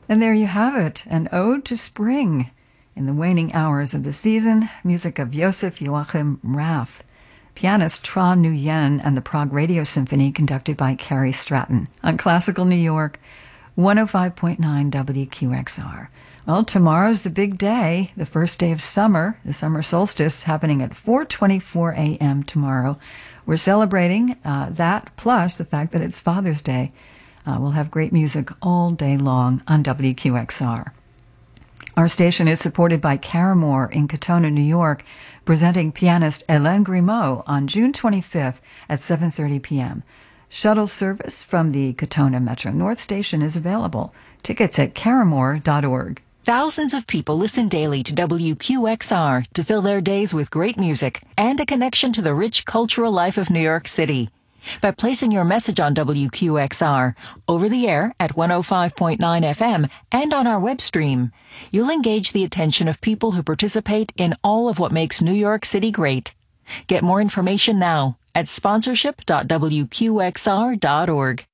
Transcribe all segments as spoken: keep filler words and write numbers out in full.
And there you have it, an ode to spring. In the waning hours of the season, music of Joseph Joachim Raff, pianist Tra Nguyen, and the Prague Radio Symphony conducted by Carrie Stratton on Classical New York, one oh five point nine W Q X R. Well, tomorrow's the big day, the first day of summer, the summer solstice happening at four twenty-four a.m. tomorrow. We're celebrating uh, that, plus the fact that it's Father's Day. Uh, we'll have great music all day long on W Q X R. Our station is supported by Caramore in Katona, New York, presenting pianist Hélène Grimaud on June twenty-fifth at seven thirty p.m. Shuttle service from the Katona Metro North Station is available. Tickets at caramore dot org. Thousands of people listen daily to W Q X R to fill their days with great music and a connection to the rich cultural life of New York City. By placing your message on W Q X R, over the air at one oh five point nine F M and on our web stream, you'll engage the attention of people who participate in all of what makes New York City great. Get more information now at sponsorship dot w q x r dot org.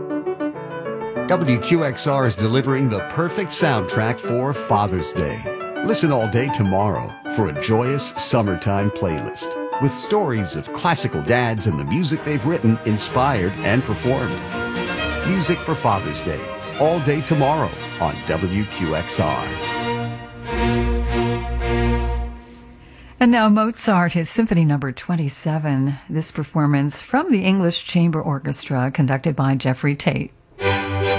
W Q X R is delivering the perfect soundtrack for Father's Day. Listen all day tomorrow for a joyous summertime playlist with stories of classical dads and the music they've written, inspired, and performed. Music for Father's Day, all day tomorrow on W Q X R. And now Mozart, his Symphony Number twenty-seven. This performance from the English Chamber Orchestra, conducted by Jeffrey Tate.